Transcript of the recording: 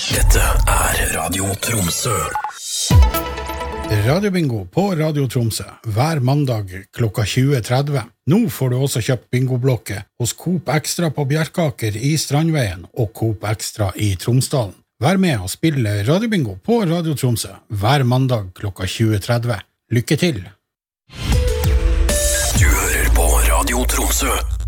Dette Radio Tromsø. Radiobingo på Radio Tromsø hver mandag klokka 20.30. Nå får du også kjøpt bingoblokke hos Coop Extra på Bjerkaker i Strandveien og Coop Extra i Tromsdalen. Vær med og spille Radiobingo på Radio Tromsø hver mandag klokka 20.30. Lykke til! Du hører på Radio Tromsø.